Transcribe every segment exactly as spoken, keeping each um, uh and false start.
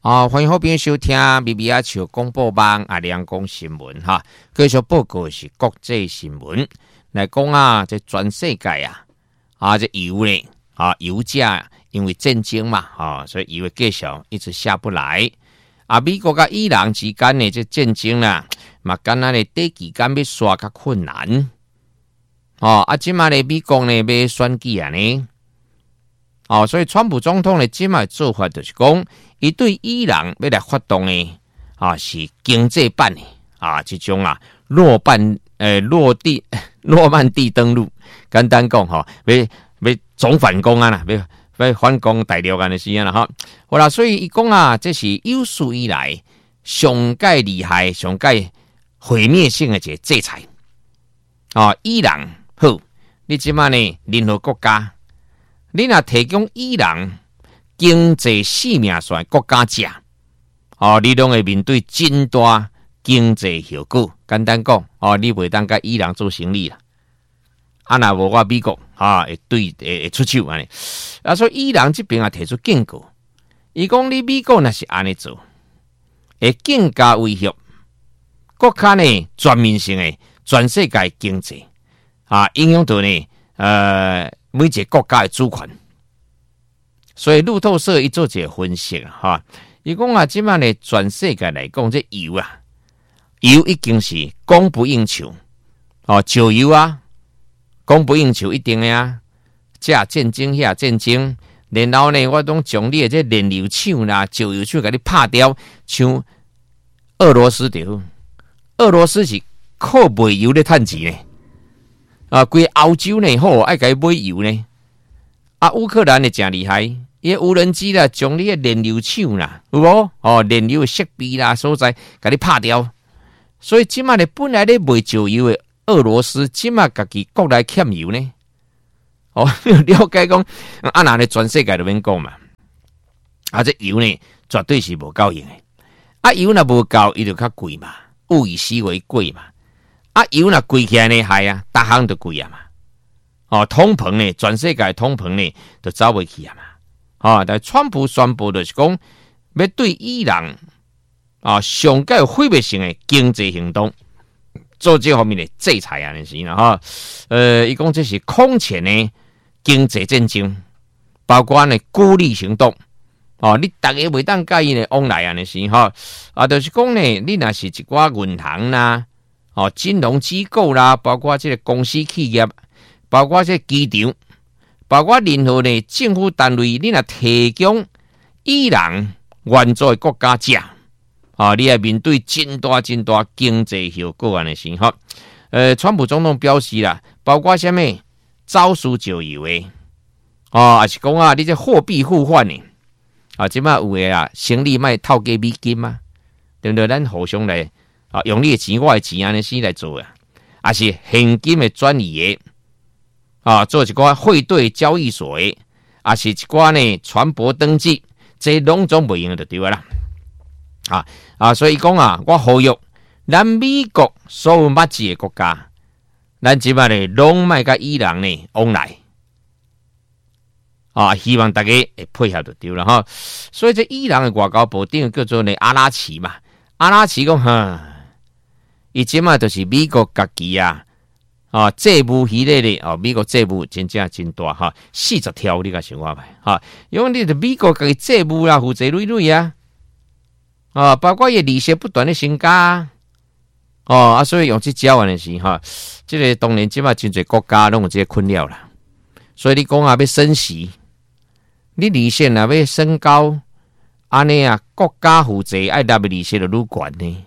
啊，欢迎好朋友收听 B B 阿球广播网阿亮讲新闻哈。继续报告是国际新闻来讲啊，这全世界啊，啊这油呢啊油价因为战争嘛啊，所以油的继续一直下不来。啊，美国甲伊朗之间的这战争啦，嘛敢若咧短期间要刷较困难。哦，啊，即马咧美国呢要选举啊呢，哦，所以川普总统咧即马做法就是讲，伊对伊朗要来发动呢，啊是经济版的啊，这种啊落半呃落地诺曼底登陆，简单讲吼，要要总反攻啊啦，要。要反攻大陆安的时间了哈，好啦，所以伊讲啊，这是有史以来上界厉害、上界毁灭性的一个制裁啊！伊朗好，你即马呢？任何国家，你若提供伊朗经济性命线国家食，哦，你拢会面对真大经济后果。简单讲，哦，你袂当甲伊朗做生意啦。啊，若无我美国啊，会对会出手安尼。啊，所以伊朗这边也提出警告，伊讲你美国若是安尼做，会更加威胁国家呢全面性的全世界经济啊，影响到呢呃每一个国家的主权。所以路透社伊做一个分析啊，哈，伊讲啊，即摆呢全世界来讲，这油啊，油已经是供不应求哦，石油啊。供不应求一定的啊，这战争遐战争，然后呢，我拢将你的这燃油厂啦、石油厂给你拍掉，像俄罗斯对，俄罗斯是靠卖油咧趁钱呢，啊，规欧洲呢好爱甲伊买油呢，啊，乌克兰的真厉害，伊无人机啦，将你的燃油厂啦，有无？哦，燃油设备啦所在，给你拍掉，所以即卖咧本来咧卖石油的。俄罗斯即马家己国内欠油呢？哦，了解讲，啊那咧全世界都免讲嘛。啊，这油呢绝对是无够用的。啊，油若无够，伊就较贵嘛，物以稀为贵嘛。啊，油若贵起来呢，系啊，逐项都贵啊嘛。哦，通膨呢，全世界通膨呢，都走袂去啊嘛。哦，但川普宣布就是讲，要对伊朗啊上较有毁灭性的经济行动。做这方面的制裁啊，是啦哈，呃，伊讲这是空前的经济战争，包括呢孤立行动，哦，你大家袂当介意呢往来啊，是哈，啊，就是讲呢，你若是一寡银行啦，哦，金融机构啦，包括这个公司企业，包括这机场，包括任何呢政府单位，你若提供伊朗援助的国家食。啊！你要面对真大真大经济效果安尼是哈。呃，川普总统表示啦，包括什么招数石油的，哦，也是讲啊，你这货币互换的，啊，即摆有诶啊，生理卖透给美金嘛，对不对？咱互相来啊，用你的钱，我的钱安尼先来做啊，也是现金的转移的，啊，做一寡汇兑交易所的，也是一寡呢船舶登记，这拢总袂用就对啦。啊啊！所以讲啊，我呼吁咱美国所有捌字的国家，咱即摆咧拢卖甲伊朗呢往来啊，希望大家会配合就对了哈。所以这伊朗的外交部长叫做呢阿拉奇嘛，阿拉奇讲哈，伊即摆就是美国家己啊啊债务系列的哦，美国债务真正真大哈，四十条你甲想看卖哈，因为你的美国家己债务啦，负债累累啊。啊，包括也利息不断的增加，哦啊，所以用这交换的是哈，这个当然即马真侪国家拢有这个困扰啦。所以你讲啊，要升息，你利息啊要升高，安尼啊，国家负债爱纳的利息就愈悬呢。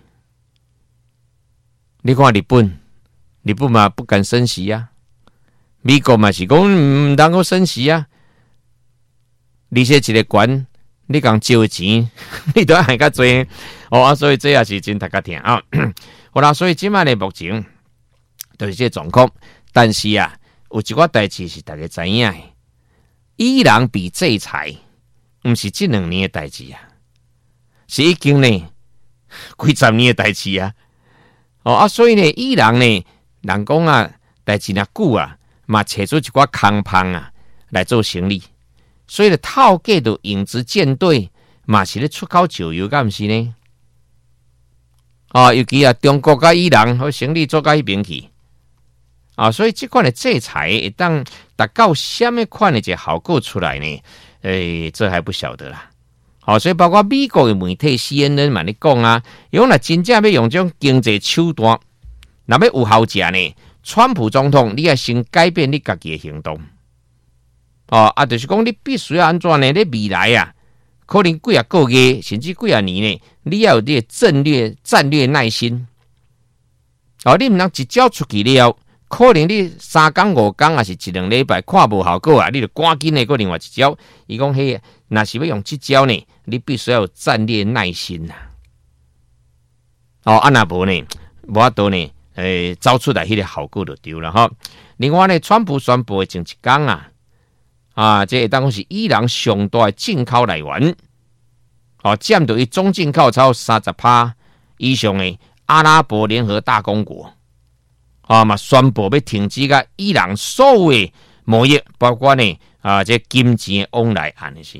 你看日本，日本嘛不敢升息啊，美国嘛是讲唔能够升息啊，利息一个悬。你讲借钱，你都还较多哦啊，所以这也是真大家听啊。好啦，所以今麦的目前就是这状况，但是啊，有一寡代志是大家知影的，伊朗被制裁，不是这两年的代志啊，是已经呢几十年的代志啊。哦啊，所以呢，伊朗呢，人讲啊，代志若久啊，嘛找出一寡空棒啊来做生意。所以呢，套价就影子舰队嘛是咧出口石油，敢毋是呢？啊，尤其啊，中国甲伊朗和生理做甲迄边去啊，所以这款的制裁会当达到什么款的一个效果出来呢？诶、欸，这还不晓得啦。好、哦，所以包括美国的媒体 C N N 嘛咧讲啊，用若真正要用这种经济手段，若要有效价呢，川普总统你要先改变你家己的行动。哦，啊，就是讲你必须要安怎呢？你未来啊，可能几啊个月甚至几啊年呢，你要有你的战略战略耐心。哦，你毋能一招出去了，可能你三工五工，还是一两礼拜看无效果啊，你就赶紧的过另外一招。伊讲嘿，若是要用这招呢，你必须要有战略耐心呐、啊。哦，啊那无呢，无法度呢，诶、欸，走出来迄个效果就丢了哈。另外呢，川普宣布的前一天啊。啊，这当讲是伊朗上大的进口来源，哦，占到伊总进口超三十趴以上的阿拉伯联合大公国，啊嘛宣布要停止甲伊朗所有的贸易，包括呢啊这金钱的往来安尼是，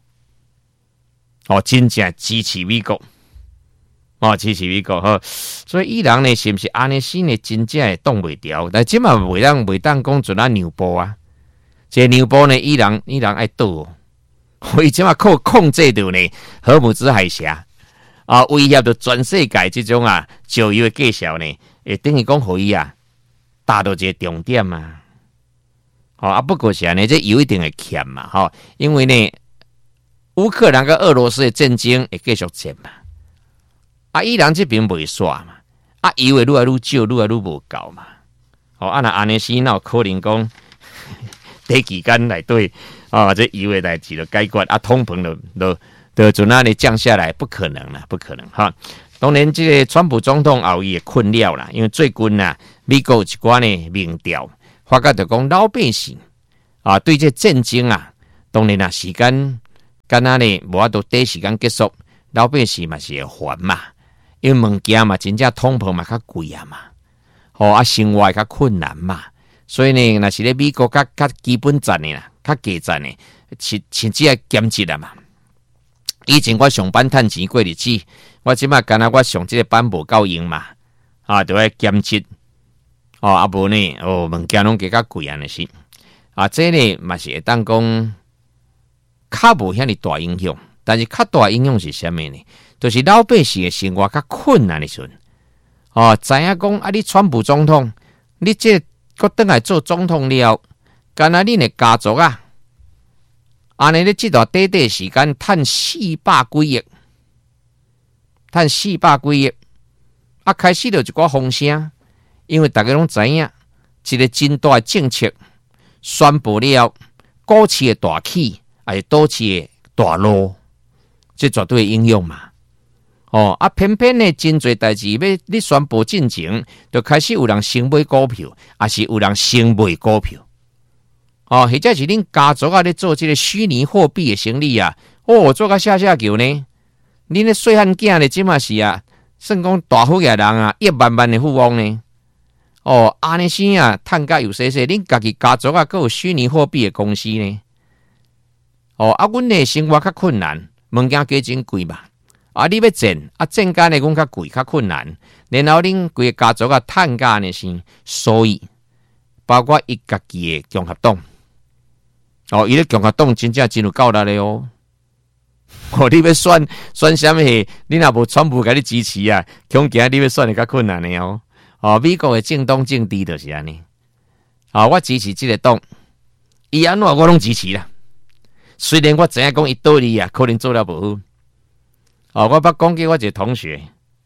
哦，真正支持美国，哦，支持美国哈，所以伊朗呢是不是安尼是呢？真正会挡袂牢，但即嘛袂当袂当讲做那牛波啊。这牛波呢，伊朗伊朗爱倒、哦，伊即马靠控制住呢，荷姆兹海峡啊，威胁到全世界这种啊石油的介绍呢，会等于讲互伊啊达到一个重点嘛。好、哦、啊，不过是安尼，这有一定会欠嘛，哈、哦，因为呢，乌克兰跟俄罗斯的战争会继续战嘛，啊，伊朗这边袂煞嘛，啊，油会愈来愈少，愈来愈无够嘛，哦，啊那安尼是哪可能讲？短期间来对啊，这油的代志就解决啊，通膨就就就就那里降下来，不可能啦，不可能哈。当然，这个川普总统后也困扰啦，因为最近呐，美国有一寡呢民调，发觉就讲老百姓啊，对这战争啊，当然啦，时间干那呢，无法度短时间结束，老百姓嘛是会烦嘛，因为物件嘛，真正通膨嘛较贵啊嘛，哦啊，生活较困难嘛。所以呢，那是咧美国较较基本站的啦，较基站的，甚甚至系减值啦嘛。以前我上班趁钱过日子，我即马干那我上这个班无够用嘛，啊，就要减值。哦，啊无呢，哦，物件拢加较贵安尼是。啊，这呢嘛是会当讲较无遐尼大影响，但是较大影响是啥物呢？就是老百姓的生活较困难的时阵。哦，知影讲啊，你川普总统，你这搁倒来做总统了，干那恁的家族啊，安尼咧这段短短时间赚四百几亿，赚四百几亿，啊开始就一寡风声，因为大家拢知影，一个真大的政策宣布了，股市的大起，还是股市的大落，这绝对影响嘛。哦，啊，偏偏呢，真侪代志要你宣布进前，就开始有人先买股票，还是有人先卖股票。哦，或者是恁家族啊，咧做这个虚拟货币的生意啊，哦，做个下下球呢，恁咧细汉囝咧，即嘛是啊，算讲大富嘅人啊，亿万万的富翁呢。哦，安尼先啊，趁甲有些些，恁家己家族啊，佮有虚拟货币的公司呢。哦，啊，阮呢生活较困难，物件价真贵嘛。啊！你要挣啊，挣间呢，讲较贵、较困难。然后恁规个家族啊，趁家呢是，所以包括伊家己的共和党，哦，伊咧共和党真正真有够力咧哦。哦，你要选选啥物？你若无全部甲你支持啊，恐惊你要选的较困难的哦。哦，美国的政党政治就是安尼。啊，我支持这个党，伊安怎我拢支持啦。虽然我知影讲伊道理啊，可能做了无好。哦，我捌讲给我一个同学，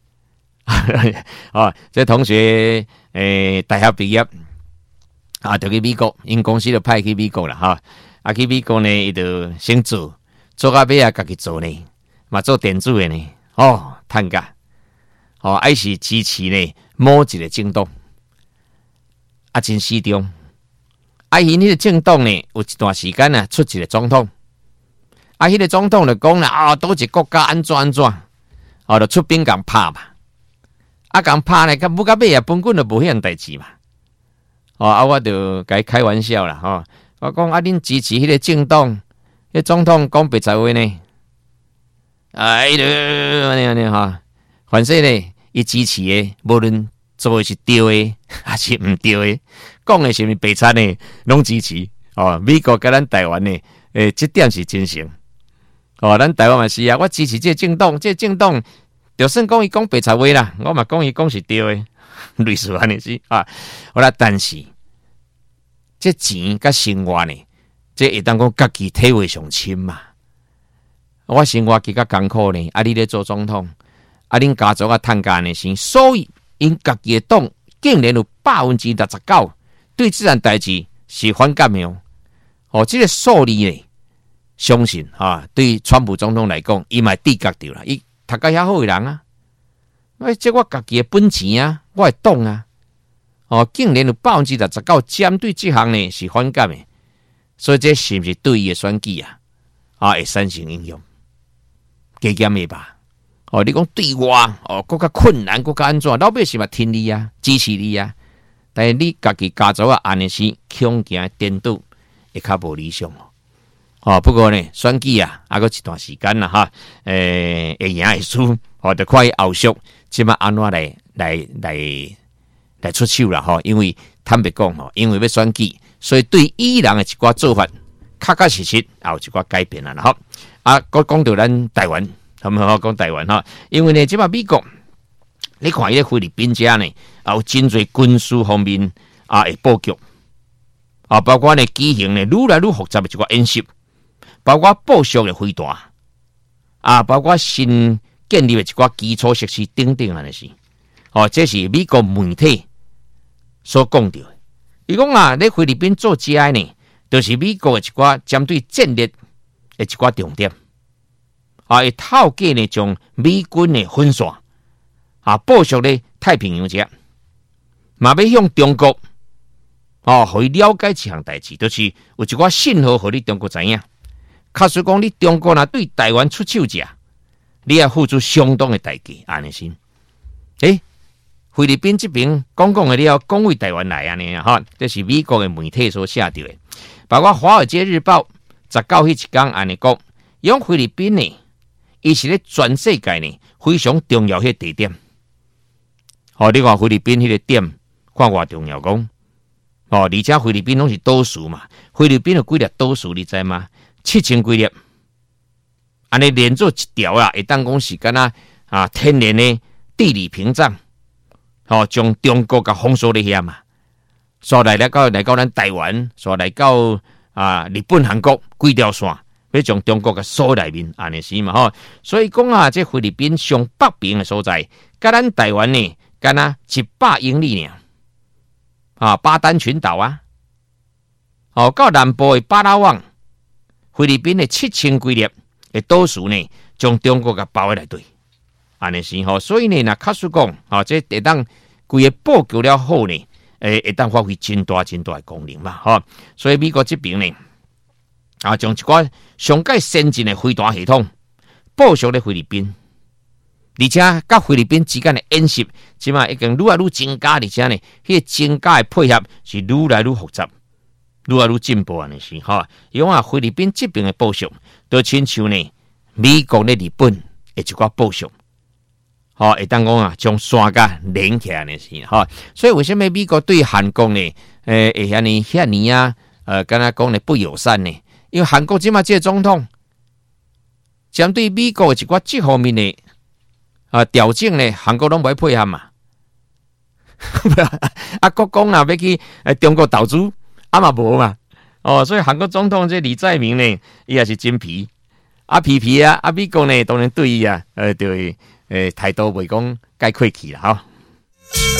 哦，这同学诶、欸，大学毕业啊，就去美国，因公司就派去美国了哈。啊，去美国呢，伊就先做，做到尾啊，家己做呢，嘛做电子的呢，哦，趁家，哦，还是支持呢某一个政党，啊，真始终，啊，因迄个政党呢，有一段时间啊，出一个总统。啊，迄、那个总统就讲啦，啊，倒一个国家安怎安怎，哦，就出兵共拍嘛。啊，共拍呢，甲不甲尾啊，本根就无迄样代志嘛。哦，啊，我就甲伊开玩笑啦，吼、哦，我讲啊，恁支持迄个政党，迄总统讲白话呢， 哎，安尼安尼哈，反正咧，伊支持的，无论做的是对的还是唔对的，讲的是咪白惨的，拢支持。哦，美国甲咱台湾呢，诶，这点是真诚。哦，咱台湾嘛是啊，我支持这政党，这政党就算讲伊讲白贼话啦，我嘛讲伊讲是对的，类似安尼是啊。好啦，但是这钱甲生活呢，这会当讲家己体会上深嘛。我生活比较艰苦呢，啊，你咧做总统，啊，恁家族啊趁家呢是，所以因家己的党竟然有百分之六十九对这件代志是反感的哦。哦，这个数字呢，相信啊，对川普总统来讲，伊嘛知觉到啦，伊读甲遐好的人啊，哎，这我家己的本钱啊，我的党啊，哦，竟然有百分之六十九针对这项呢是反感的，所以这是不是对伊的选举啊，啊，会产生影响？加减的吧？哦，你讲对我哦，更加困难，更加安怎？老百姓嘛听你啊，支持你啊，但是你家己家族啊，安尼是恐惊颠倒。会较无理想哦，哦，不过呢，选举啊，还有一段时间啦哈，诶、欸，会赢会输，哦，就看伊后续即马安怎来来来来出手啦哈。因为坦白讲吼，因为要选举，所以对伊人的一寡做法，确确实实也有一寡改变啦哈。啊，我讲到咱台湾，他们好讲台湾哈，因为呢，即马美国，你看伊咧菲律宾遮呢，也有真侪军事方面啊会布局。啊，包括呢机型呢，愈来愈复杂的一个演习，包括部署的飞弹，啊，包括新建立的一个基础设施等等安尼是，哦，这是美国媒体所讲到的。伊讲啊，咧菲律宾做 G I 呢，就是美国的一个针对战略的一个重点，啊，会透过呢将美军的分散，啊，部署咧太平洋遮，嘛要向中国。哦，互伊了解这项代志，就是有一寡信号，互你中国知影。假使讲你中国若对台湾出手者，你要付出相当的代价，安尼先。诶，菲律宾这边讲讲的了，讲为台湾来安尼啊，哈，这是美国的媒体所写到的，包括《华尔街日报》十九迄一天安尼讲，用菲律宾呢，伊是咧全世界呢非常重要迄地点。哦，你看菲律宾迄个点，看偌重要讲。哦，而且菲律宾拢是岛屿嘛，菲律宾有几粒岛屿你知吗？七千几粒，安尼连做一条啊，会当讲是干那啊天然的地理屏障，哦，将中国甲封锁咧遐嘛，所来了到来到咱台湾，所来到啊日本、韩国几条线，要将中国甲锁内面，安尼是嘛吼。所以讲啊，这菲律宾上北边的所在，甲咱台湾呢，干那一百英里呢。啊，巴丹群岛啊，哦，到南部的巴拉望，菲律宾的七千几粒的岛屿呢，将中国给包围来对，安尼是吼，所以呢，那确实讲，啊，这得当规个布局了后呢，诶，会当发挥真大真大的功能嘛，吼，所以美国这边呢，啊，将一寡上界先进的飞弹系统部署在菲律宾。而且甲菲律宾之间的演习，即嘛已经愈来愈增加，而且呢，迄个增加的配合是愈来愈复杂，愈来愈进步安尼是哈。因为啊，菲律宾这边的部署，都亲像呢美国咧日本的一寡部署，好，会当讲啊，将山甲连起来安尼是哈。所以为什么美国对韩国呢？诶、呃，会遐尼遐尼啊？呃，敢若讲呢不友善呢？因为韩国即嘛这个总统，针对美国的一寡这方面的。啊，调整呢，韩国拢不会配合嘛。啊，国讲啊，要去诶中国投资，啊嘛无嘛。哦，所以韩国总统这李在明呢，伊也是真皮，啊皮皮啊，啊美国呢，当然对伊啊，呃，对，诶态度袂讲介客气啦，吼。